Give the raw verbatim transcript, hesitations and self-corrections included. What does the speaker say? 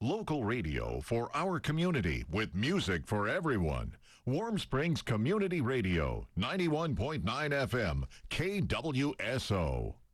Local radio for our community with music for everyone. Warm Springs Community Radio, ninety-one point nine F M, K W S O.